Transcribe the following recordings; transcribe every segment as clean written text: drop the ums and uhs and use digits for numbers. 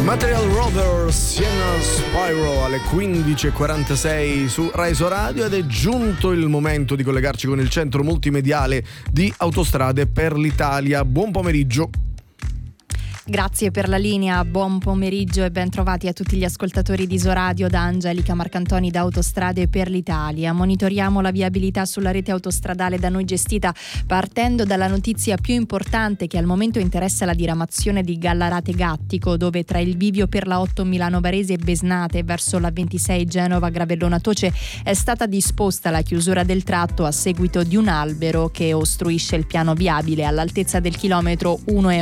Material Rovers, Siena Spyro alle 15.46 su Raiso Radio, ed è giunto il momento di collegarci con il centro multimediale di Autostrade per l'Italia. Buon pomeriggio. Grazie per la linea, buon pomeriggio e ben trovati a tutti gli ascoltatori di Isoradio da Angelica Marcantoni da Autostrade per l'Italia. Monitoriamo la viabilità sulla rete autostradale da noi gestita partendo dalla notizia più importante che al momento interessa la diramazione di Gallarate Gattico, dove tra il bivio per la 8 Milano Varese e Besnate verso la 26 Genova Gravellona Toce è stata disposta la chiusura del tratto a seguito di un albero che ostruisce il piano viabile all'altezza del chilometro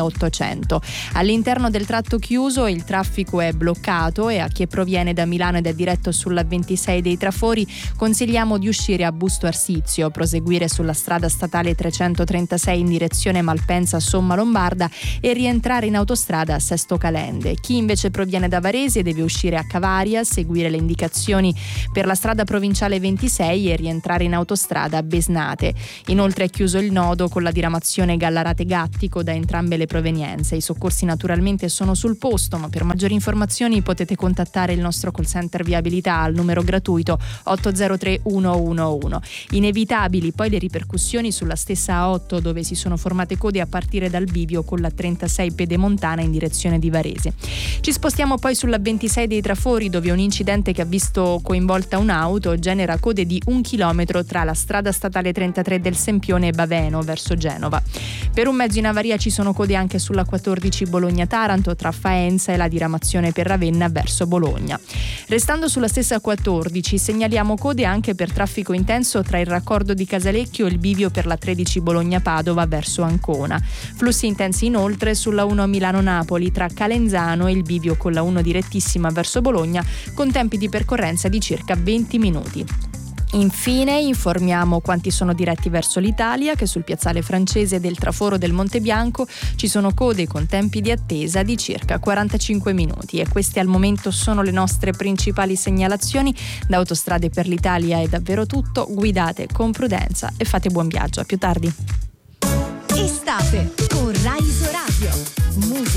1,800. All'interno del tratto chiuso il traffico è bloccato e a chi proviene da Milano ed è diretto sulla 26 dei Trafori consigliamo di uscire a Busto Arsizio, proseguire sulla strada statale 336 in direzione Malpensa-Somma Lombarda e rientrare in autostrada a Sesto Calende. Chi invece proviene da Varese deve uscire a Cavaria, seguire le indicazioni per la strada provinciale 26 e rientrare in autostrada a Besnate. Inoltre è chiuso il nodo con la diramazione Gallarate Gattico da entrambe le provenienze. I soccorsi naturalmente sono sul posto, ma per maggiori informazioni potete contattare il nostro call center viabilità al numero gratuito 803 111. Inevitabili poi le ripercussioni sulla stessa A8, dove si sono formate code a partire dal bivio con la 36 Pedemontana in direzione di Varese. Ci spostiamo poi sulla 26 dei Trafori, dove un incidente che ha visto coinvolta un'auto genera code di 1 chilometro tra la strada statale 33 del Sempione e Baveno verso Genova. Per un mezzo in avaria ci sono code anche sulla 14 Bologna-Taranto tra Faenza e la diramazione per Ravenna verso Bologna. Restando sulla stessa 14 segnaliamo code anche per traffico intenso tra il raccordo di Casalecchio e il bivio per la 13 Bologna-Padova verso Ancona. Flussi intensi inoltre sulla 1 Milano-Napoli tra Calenzano e il bivio con la 1 direttissima verso Bologna con tempi di percorrenza di circa 20 minuti. Infine informiamo quanti sono diretti verso l'Italia che sul piazzale francese del Traforo del Monte Bianco ci sono code con tempi di attesa di circa 45 minuti e queste al momento sono le nostre principali segnalazioni. Da Autostrade per l'Italia è davvero tutto, guidate con prudenza e fate buon viaggio, a più tardi. Estate con Raiso Radio. Musica